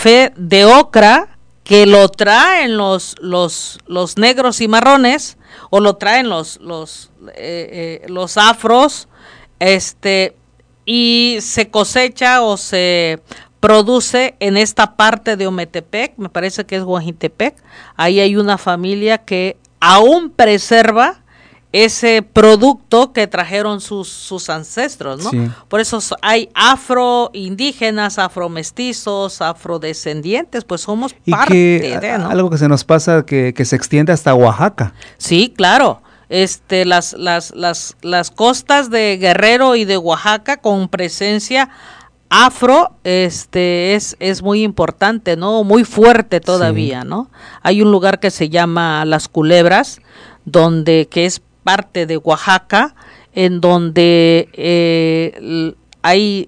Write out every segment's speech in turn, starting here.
café de ocra que lo traen los negros y marrones, o lo traen los afros, y se cosecha o se produce en esta parte de Ometepec, me parece que es Oaxintepec. Ahí hay una familia que aún preserva ese producto que trajeron sus ancestros, ¿no? Sí. Por eso hay afroindígenas, afromestizos, afrodescendientes, pues somos parte de, ¿no? Algo que se nos pasa que se extiende hasta Oaxaca. Sí, claro. Las costas de Guerrero y de Oaxaca con presencia afro, es muy importante, ¿no? Muy fuerte todavía, sí. ¿no? Hay un lugar que se llama Las Culebras, que es parte de Oaxaca, en donde hay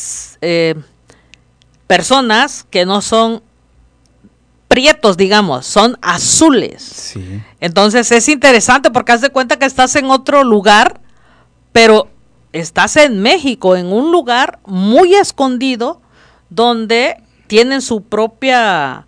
personas que no son prietos, digamos, son azules. Sí. Entonces es interesante porque haz de cuenta que estás en otro lugar, pero estás en México, en un lugar muy escondido, donde tienen su propia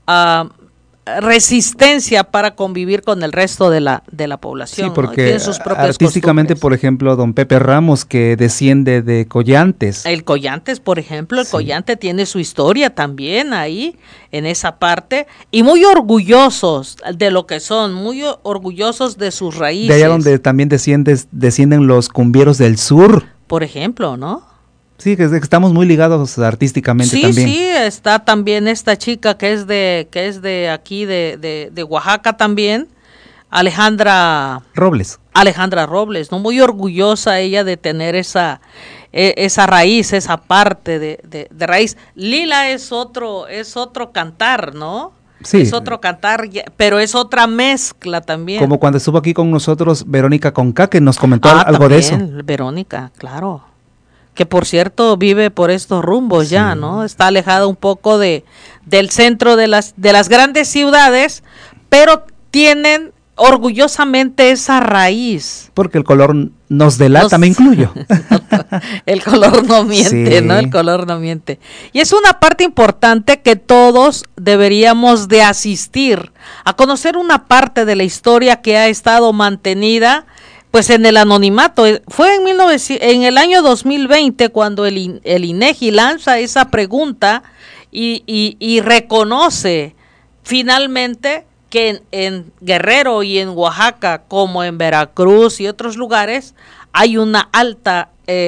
resistencia para convivir con el resto de la población. Sí, porque, ¿no? Tienen sus propias artísticamente, costumbres. Por ejemplo, don Pepe Ramos, que desciende de Collantes. El Collantes, por ejemplo, el Collante tiene su historia también ahí, en esa parte, y muy orgullosos de lo que son, muy orgullosos de sus raíces. De allá donde también descienden los cumbieros del sur. Por ejemplo, ¿no? Sí, que estamos muy ligados artísticamente también. Sí, está también esta chica que es de aquí, de Oaxaca también, Alejandra Robles, ¿no? Muy orgullosa ella de tener esa raíz, esa parte de raíz. Lila es otro cantar, ¿no? Sí. Es otro cantar, pero es otra mezcla también. Como cuando estuvo aquí con nosotros Verónica Conca, que nos comentó algo de eso. Verónica, claro. Que por cierto vive por estos rumbos sí. ya, ¿no? Está alejada un poco del centro de las grandes ciudades, pero tienen orgullosamente esa raíz. Porque el color nos delata, me incluyo. El color no miente, sí. ¿no? El color no miente. Y es una parte importante que todos deberíamos de asistir a conocer una parte de la historia que ha estado mantenida pues en el anonimato. Fue en el año 2020 cuando el INEGI lanza esa pregunta y reconoce finalmente que en Guerrero y en Oaxaca, como en Veracruz y otros lugares, hay una alta,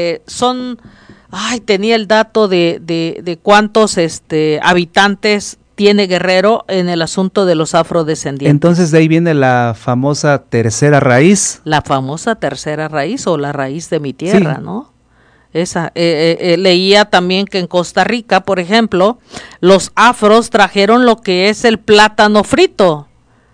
tenía el dato de cuántos habitantes tiene Guerrero en el asunto de los afrodescendientes. Entonces de ahí viene la famosa tercera raíz. La famosa tercera raíz o la raíz de mi tierra, sí. ¿no? Esa, leía también que en Costa Rica, por ejemplo, los afros trajeron lo que es el plátano frito.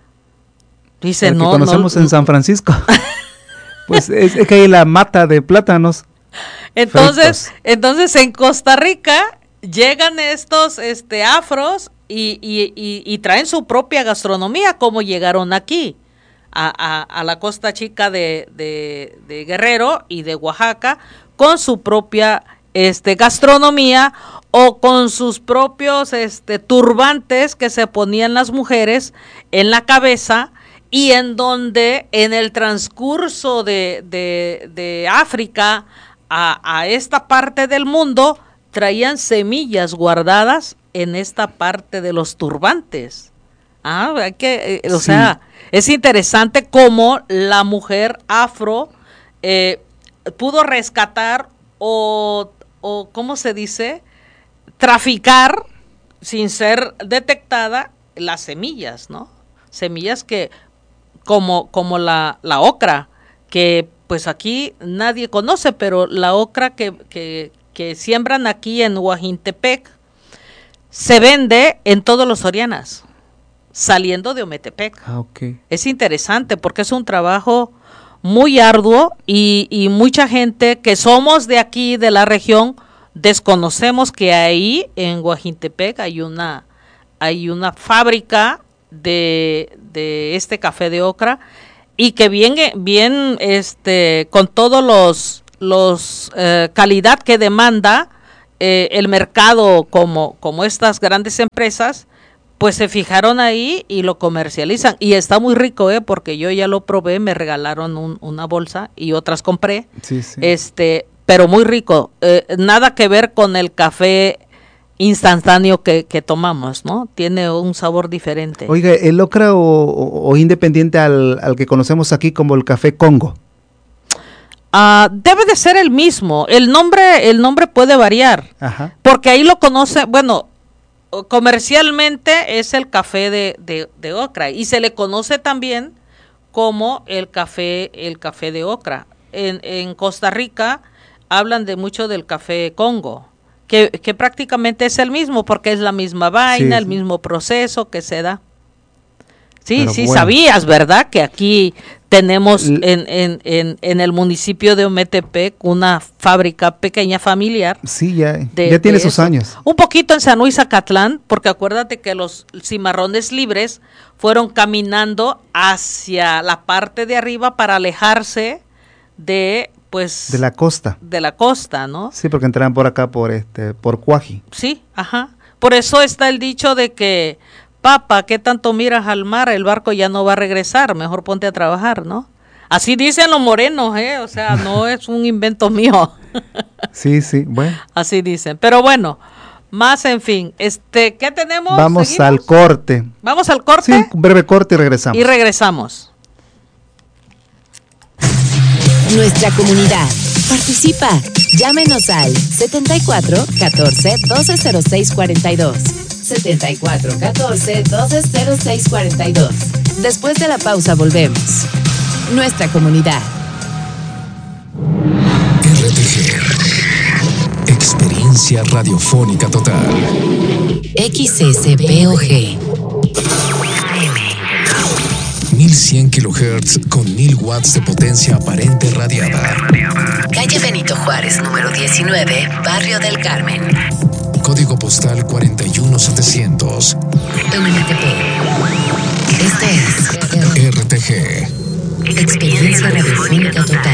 Dice, el que conocemos en San Francisco. Pues es que hay la mata de plátanos. Entonces en Costa Rica llegan estos afros y traen su propia gastronomía, como llegaron aquí a la costa chica de Guerrero y de Oaxaca, con su propia gastronomía o con sus propios turbantes que se ponían las mujeres en la cabeza, y en donde en el transcurso de África a esta parte del mundo traían semillas guardadas en esta parte de los turbantes. O sea, es interesante cómo la mujer afro pudo rescatar o ¿cómo se dice? Traficar sin ser detectada las semillas, ¿no? Semillas que como la ocra, que pues aquí nadie conoce, pero la ocra que siembran aquí en Oaxintepec se vende en todos los Sorianas, saliendo de Ometepec. Okay. Es interesante porque es un trabajo muy arduo y mucha gente que somos de aquí, de la región, desconocemos que ahí en Oaxintepec hay una fábrica de este café de ocra, y que bien con todos los calidad que demanda, el mercado como estas grandes empresas, pues se fijaron ahí y lo comercializan. Y está muy rico, porque yo ya lo probé, me regalaron una bolsa y otras compré. Sí, sí. Pero muy rico. Nada que ver con el café instantáneo que tomamos, ¿no? Tiene un sabor diferente. Oiga, ¿el ocra o independiente al que conocemos aquí como el café Congo? Debe de ser el mismo. El nombre puede variar. Ajá. Porque ahí lo conoce, bueno, comercialmente es el café de ocra y se le conoce también como el café de ocra. En Costa Rica hablan de mucho del café Congo, que prácticamente es el mismo porque es la misma vaina, el mismo proceso que se da. Sí, pero sí, bueno. Sabías, ¿verdad? Que aquí tenemos en el municipio de Ometepec una fábrica pequeña familiar. Sí, ya tiene sus años. Un poquito en San Luis Acatlán, porque acuérdate que los cimarrones libres fueron caminando hacia la parte de arriba para alejarse de la costa. De la costa, ¿no? Sí, porque entraban por acá por Cuaji. Sí, ajá. Por eso está el dicho de que Papa, ¿qué tanto miras al mar? El barco ya no va a regresar, mejor ponte a trabajar, ¿no? Así dicen los morenos, o sea, no es un invento mío. Sí, bueno. Así dicen, pero bueno, más en fin, ¿qué tenemos? Vamos ¿Seguimos? Al corte. ¿Vamos al corte? Sí, un breve corte y regresamos. Nuestra comunidad. Participa. Llámenos al 74 14 12 06 42. 74 14 12 06 42. Después de la pausa volvemos. Nuestra comunidad. RTG. Experiencia radiofónica total. XSBOG. 1100 kHz con 1000 watts de potencia aparente radiada. Calle Benito Juárez, número 19, Barrio del Carmen. Código postal 41700. Esto es RTG. Experiencia radiofónica total.